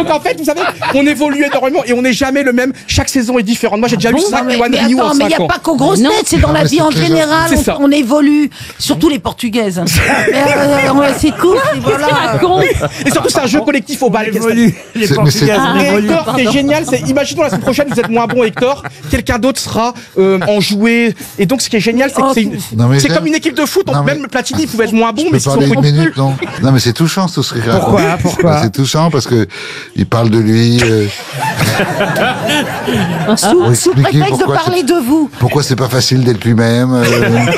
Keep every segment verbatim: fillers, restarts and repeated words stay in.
Donc en fait, vous savez, on évolue énormément et on n'est jamais le même. Chaque saison est différente. Moi, j'ai déjà Ah lu bon, cinq mais, One mais Renew attends, en mais il cinq n'y a ans. pas qu'aux grosses Non. têtes, c'est dans Ah, la mais vie c'est en très général, C'est on, ça. on évolue, surtout les portugaises. Mais, euh, ouais, c'est tout, et voilà. Et surtout, c'est un jeu collectif au bal. Évolue. Les C'est- mais c'est- Portugaises Ah, on Et évolue. Hector, c'est génial. C'est, imaginons la semaine prochaine, vous êtes moins bon, Hector. Quelqu'un d'autre sera euh, en jouet. Et donc, ce qui est génial, c'est que c'est, une- Non, mais c'est j'aime- comme une équipe de foot. Non, mais- Même Platini pouvait être moins bon, Je mais peux si on parler une continue- minute, non? Non, mais c'est touchant, tout ce qu'il raconte. Pourquoi Pourquoi Bah, c'est touchant parce que il parle de lui. Euh, Sous, pour sous expliquer prétexte de pourquoi parler c'est- de vous. Pourquoi c'est pas facile d'être lui-même euh,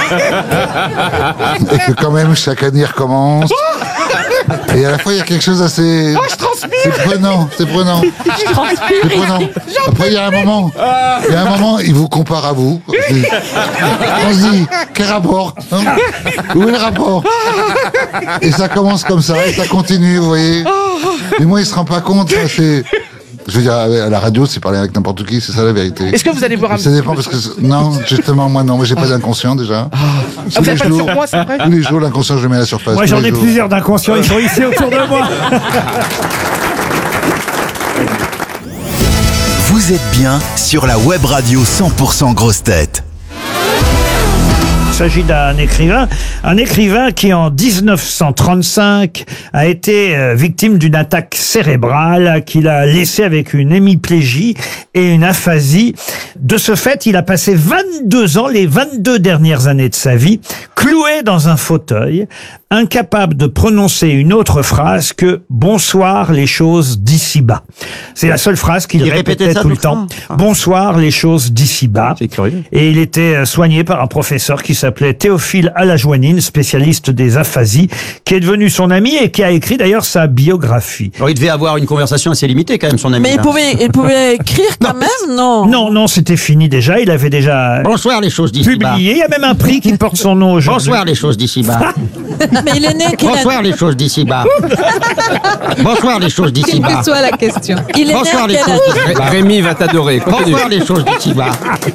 et que quand même chaque année il recommence. Et à la fois il y a quelque chose assez. Oh, je transpire. C'est prenant, c'est prenant. C'est prenant. Après il y a un moment, il y a un moment, il vous compare à vous. On se dit, quel rapport hein? Où est le rapport? Et ça commence comme ça, et ça continue, vous voyez. Et moi il se rend pas compte, ça, c'est. Je veux dire, à la radio, c'est parler avec n'importe qui, c'est ça la vérité. Est-ce que vous allez voir un Ça dépend parce que non, justement moi non, moi j'ai pas d'inconscient déjà. Ah, vous Tous avez les pas de jours, surpoids, c'est vrai? tous les jours l'inconscient je le mets à la surface. Moi tous j'en les ai jours. plusieurs d'inconscients, ils sont ici autour de moi. Vous êtes bien sur la web radio cent pour cent Grosses Têtes. Il s'agit d'un écrivain, un écrivain qui en dix-neuf cent trente-cinq a été euh, victime d'une attaque cérébrale qu'il a laissée avec une hémiplégie et une aphasie. De ce fait, il a passé vingt-deux ans, les vingt-deux dernières années de sa vie, cloué dans un fauteuil, incapable de prononcer une autre phrase que « Bonsoir les choses d'ici-bas ». C'est la seule phrase qu'il Il répétait répétait ça tout le tout le temps. temps. « Bonsoir les choses d'ici-bas ». C'est curieux. Et il était euh, soigné par un professeur qui s'appelait Théophile Alajoanine, spécialiste des aphasies, qui est devenu son ami et qui a écrit d'ailleurs sa biographie. Alors, il devait avoir une conversation assez limitée quand même, son ami. Mais il là. pouvait, il pouvait écrire quand même, non? Non, non, c'était fini déjà. Il avait déjà Bonsoir les choses d'ici-bas. publié. Il y a même un prix qui porte son nom aujourd'hui. Bonsoir les choses d'ici-bas. Mais il est né quelle année? Bonsoir les choses d'ici-bas. Bonsoir les choses Quelle d'ici-bas. que soit la question. Il est né Bonsoir en les quelle choses année? d'ici-bas. Rémi va t'adorer. Continue. Bonsoir les choses d'ici-bas.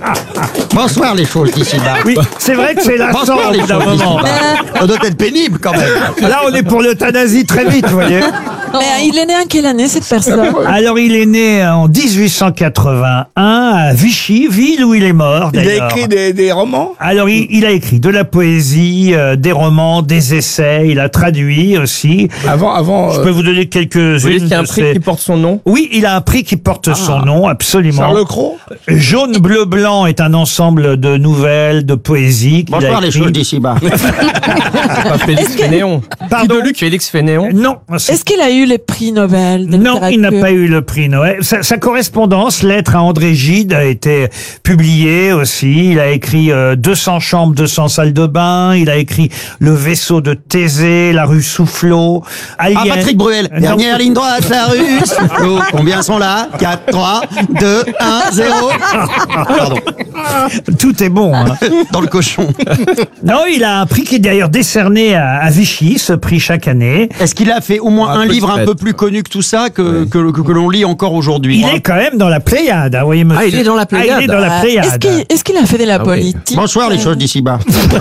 Bonsoir les choses d'ici-bas. Oui, c'est vrai que c'est lassant Bonsoir au les bout d'un choses moment. d'ici-bas. Ça doit être pénible quand même. Là, on est pour l'euthanasie très vite, vous voyez. Mais il est né en quelle année, cette personne? Alors, il est né en dix-huit cent quatre-vingt-un à Vichy, ville où il est mort. Il a d'ailleurs. écrit des, des romans. Alors, il, il a écrit de la poésie, euh, des romans, des essais. Il a traduit aussi. Avant, avant. Je euh, peux vous donner quelques-unes. Vous voyez qu'il y a un de prix ses- qui porte son nom? Oui, il a un prix qui porte son nom, absolument. Charles Cros. Jaune, bleu, blanc est un ensemble de nouvelles, de poésie. qu'il a Bonsoir les écrit. choses d'ici-bas. C'est pas Félix Fénéon. Pardon. Luc Félix Fénéon. Non, c'est- Est-ce qu'il a eu les prix Nobel de non, il n'a littérature? pas eu le prix Noël. Sa, sa correspondance, lettre à André Gide, a été publiée aussi. Il a écrit euh, deux cents chambres, deux cents salles de bain. Il a écrit Le vaisseau de Thésée, La rue Soufflot. Ah, Alien. Patrick Bruel. Non. Dernière ligne droite, la rue Soufflot. Combien sont là? quatre, trois, deux, un, zéro. Pardon. Tout est bon. Hein. Dans le cochon. Non, il a un prix qui est d'ailleurs décerné à, à Vichy, ce prix chaque année. Est-ce qu'il a fait au moins Un un peu livre de un fête. peu plus connu que tout ça que, que, que, que l'on lit encore aujourd'hui? Il est quand même dans la Pléiade, hein, vous voyez, monsieur. Ah, il est dans la Pléiade. Ah, il est dans la Euh, Pléiade. Est-ce qu'il est-ce qu'il a fait de la oui. politique? Bonsoir les choses d'ici-bas.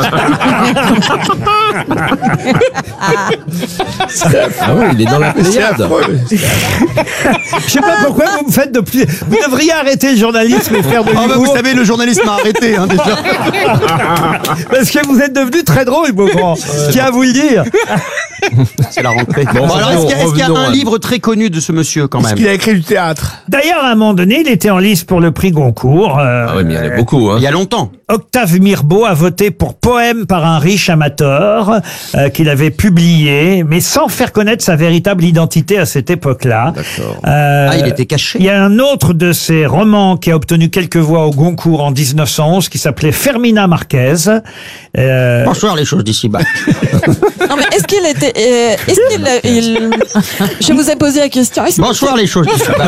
Ah oui, il est dans la C'est Pléiade. affreux. Je sais pas pourquoi vous me faites de plus. Vous devriez arrêter le journalisme et faire de Ah bah l'humour. vous savez, le journaliste m'a arrêté hein, déjà. Parce que vous êtes devenu très drôle, Beaugrand. Je tiens à vous le dire. C'est la rentrée. Bon, Bon, alors est-ce qu'il y a, est-ce qu'il y a revenons un à- livre très connu de ce monsieur quand Est-ce même? qu'il a écrit du théâtre? D'ailleurs, à un moment donné, il était en lice pour le prix Goncourt. Euh, Ah oui, mais il y en a beaucoup. Hein. Il y a longtemps. Octave Mirbeau a voté pour Poème par un riche amateur euh, qu'il avait publié, mais sans faire connaître sa véritable identité à cette époque-là. D'accord. Euh, Ah, il était caché. Il y a un autre de ses romans qui a obtenu quelques voix au Goncourt en dix-neuf cent onze qui s'appelait Fermina Marquez. Euh, Bonsoir les choses d'ici-bas. Non, mais est-ce qu'il était, euh, est-ce qu'il, a- il- je vous ai posé la question. Est-ce Bonsoir les choses d'ici-bas.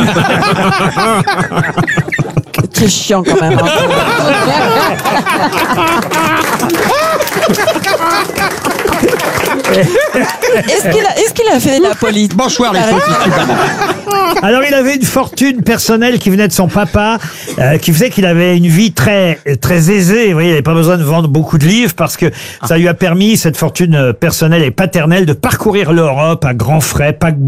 que c'est chiant quand même. hein. Est-ce qu'il a, est-ce qu'il a fait de la politique? Bonsoir les choses d'ici-bas. Alors, il avait une fortune personnelle qui venait de son papa, euh, qui faisait qu'il avait une vie très très aisée. Vous voyez, il n'avait pas besoin de vendre beaucoup de livres parce que ça lui a permis, cette fortune personnelle et paternelle, de parcourir l'Europe à grands frais, paquebot